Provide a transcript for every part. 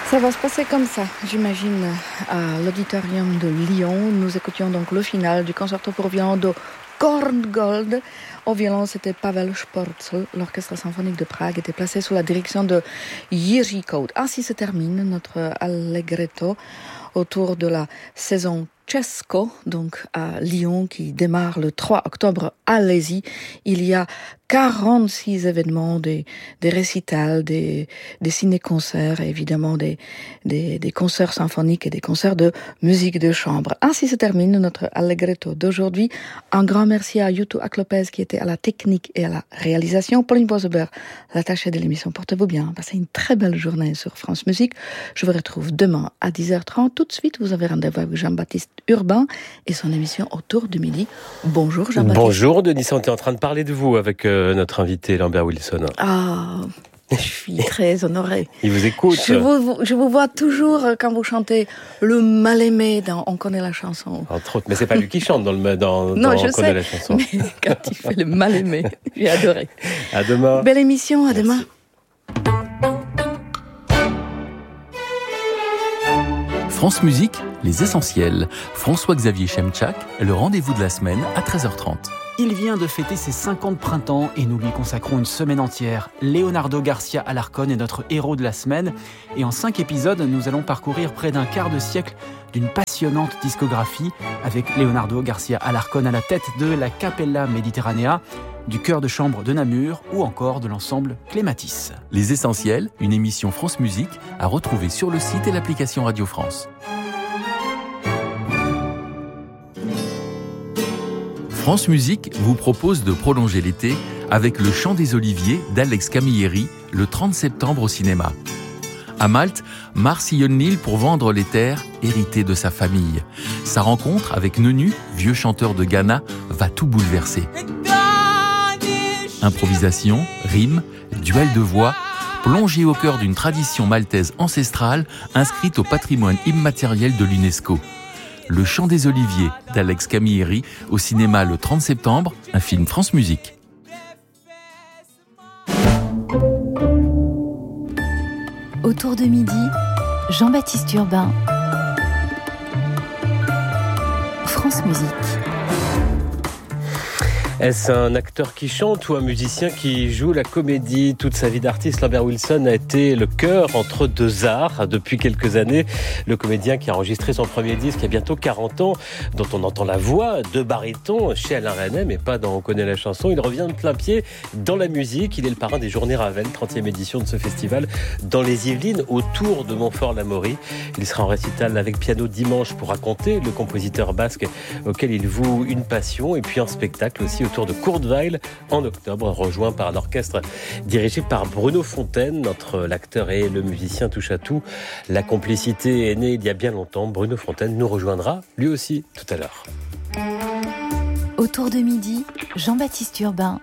Ça va se passer comme ça, j'imagine, à l'auditorium de Lyon. Nous écoutions donc le final du concerto pour violon de Korngold. Au violon, c'était Pavel Sportl. L'orchestre symphonique de Prague était placé sous la direction de Jiří Kout. Ainsi se termine notre Allegretto autour de la saison Česko, donc à Lyon, qui démarre le 3 octobre. Allez-y, il y a 46 événements, des récitals, des ciné-concerts, et évidemment des concerts symphoniques et des concerts de musique de chambre. Ainsi se termine notre Allegretto d'aujourd'hui. Un grand merci à Yuto Aklopez qui était à la technique et à la réalisation. Pauline Boisebert, l'attachée de l'émission. Portez-vous bien. Passez une très belle journée sur France Musique. Je vous retrouve demain à 10h30. Tout de suite, vous avez rendez-vous avec Jean-Baptiste Urbain et son émission Autour du Midi. Bonjour Jean-Baptiste. Bonjour Denis, on était en train de parler de vous avec notre invité Lambert Wilson. Ah, je suis très honorée. Il vous écoute. Je vous vois toujours quand vous chantez le mal-aimé dans On connaît la chanson. Entre autres, mais c'est pas lui qui chante dans non, On je connaît sais, la chanson. Mais quand il fait le mal-aimé, j'ai adoré. À demain. Belle émission, à Merci. demain. France Musique, les essentiels. François-Xavier Chemchak, le rendez-vous de la semaine à 13h30. Il vient de fêter ses 50 printemps et nous lui consacrons une semaine entière. Leonardo Garcia Alarcón est notre héros de la semaine et en 5 épisodes, nous allons parcourir près d'un quart de siècle d'une passionnante discographie avec Leonardo Garcia Alarcón à la tête de la Capella Mediterranea, du chœur de chambre de Namur ou encore de l'ensemble Clématis. Les essentiels, une émission France Musique à retrouver sur le site et l'application Radio France. France Musique vous propose de prolonger l'été avec le Chant des Oliviers d'Alex Camilleri le 30 septembre au cinéma. À Malte, Mars sillonne l'île pour vendre les terres héritées de sa famille. Sa rencontre avec Nenu, vieux chanteur de Ghana, va tout bouleverser. Improvisation, rimes, duel de voix, plongé au cœur d'une tradition maltaise ancestrale inscrite au patrimoine immatériel de l'UNESCO. Le Chant des Oliviers d'Alex Camilleri au cinéma le 30 septembre, un film France Musique. Autour de midi, Jean-Baptiste Urbain. France Musique. Est-ce un acteur qui chante ou un musicien qui joue la comédie ? Toute sa vie d'artiste, Lambert Wilson a été le cœur entre deux arts. Depuis quelques années, le comédien qui a enregistré son premier disque il y a bientôt 40 ans, dont on entend la voix de baryton chez Alain Resnais, mais pas dans On connaît la chanson. Il revient de plein pied dans la musique. Il est le parrain des Journées Ravel, 30e édition de ce festival dans les Yvelines, autour de Montfort-l'Amaury. Il sera en récital avec piano dimanche pour raconter le compositeur basque auquel il voue une passion, et puis en spectacle aussi autour de Courteweil en octobre, rejoint par un orchestre dirigé par Bruno Fontaine. L'acteur et le musicien touche à tout. La complicité est née il y a bien longtemps. Bruno Fontaine nous rejoindra lui aussi tout à l'heure. Autour de midi, Jean-Baptiste Urbain.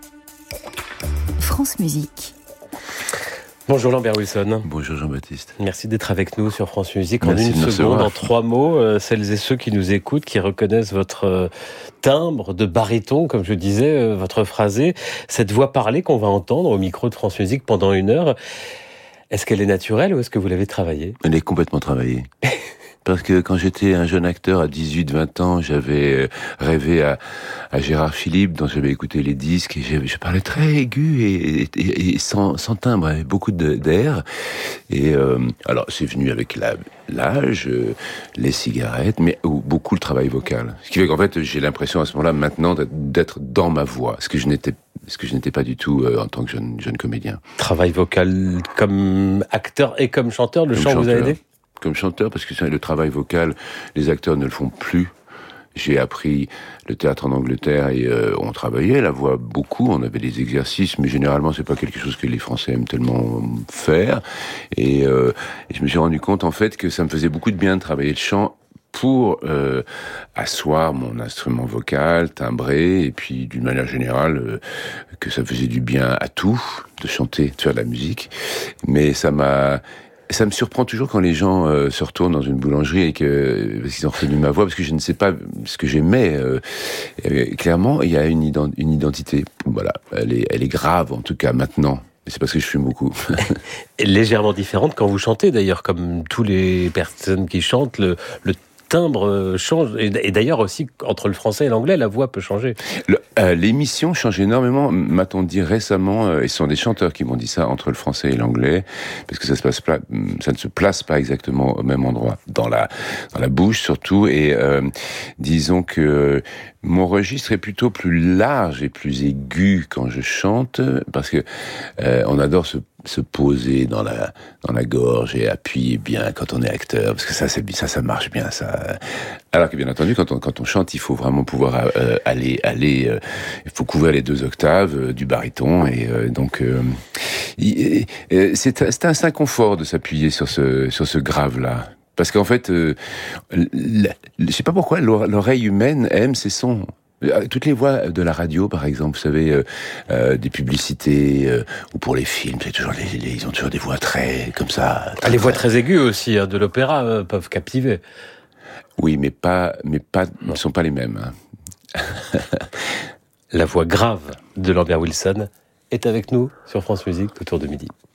France Musique. Bonjour Lambert Wilson. Bonjour Jean-Baptiste. Merci d'être avec nous sur France Musique. Merci en une de me seconde, recevoir. en 3 mots, celles et ceux qui nous écoutent, qui reconnaissent votre timbre de baryton, comme je disais, votre phrasé, cette voix parlée qu'on va entendre au micro de France Musique pendant 1 heure. Est-ce qu'elle est naturelle ou est-ce que vous l'avez travaillée ? Elle est complètement travaillée. Parce que quand j'étais un jeune acteur à 18-20 ans, j'avais rêvé à Gérard Philippe, dont j'avais écouté les disques, et je parlais très aigu et sans timbre, avec beaucoup d'air. Et alors c'est venu avec l'âge, les cigarettes, mais beaucoup le travail vocal. Ce qui fait qu'en fait, j'ai l'impression à ce moment-là maintenant d'être dans ma voix, ce que je n'étais pas du tout en tant que jeune comédien. Travail vocal comme acteur et comme chanteur, le chant vous a aidé ? Comme chanteur, parce que le travail vocal, les acteurs ne le font plus. J'ai appris le théâtre en Angleterre et on travaillait la voix beaucoup, on avait des exercices, mais généralement c'est pas quelque chose que les Français aiment tellement faire. Et je me suis rendu compte en fait que ça me faisait beaucoup de bien de travailler le chant pour asseoir mon instrument vocal, timbrer, et puis d'une manière générale que ça faisait du bien à tout de chanter, de faire de la musique. Mais ça me surprend toujours quand les gens se retournent dans une boulangerie et parce qu'ils ont reconnu ma voix, parce que je ne sais pas ce que j'aimais. Clairement, il y a une identité. Voilà, elle est grave en tout cas maintenant. C'est parce que je fume beaucoup. Et légèrement différente quand vous chantez, d'ailleurs, comme tous les personnes qui chantent, le timbre change. Et d'ailleurs aussi, entre le français et l'anglais, la voix peut changer. L'émission change énormément, m'a-t-on dit récemment, et ce sont des chanteurs qui m'ont dit ça, entre le français et l'anglais, parce que ça ne se place pas exactement au même endroit, dans la bouche surtout, et disons que mon registre est plutôt plus large et plus aigu quand je chante, parce que on adore se poser dans la gorge et appuyer bien quand on est acteur, parce que ça marche bien, ça. Alors que bien entendu, quand on chante, il faut vraiment pouvoir aller, il faut couvrir les 2 octaves du baryton, et donc c'est un inconfort de s'appuyer sur ce grave-là. Parce qu'en fait, je sais pas pourquoi l'oreille humaine aime ces sons. Toutes les voix de la radio, par exemple, vous savez, des publicités ou pour les films, c'est toujours ils ont toujours des voix très comme ça. Les voix très aiguës aussi de l'opéra peuvent captiver. Oui, mais ne sont pas les mêmes. Hein. La voix grave de Lambert Wilson est avec nous sur France Musique autour de midi.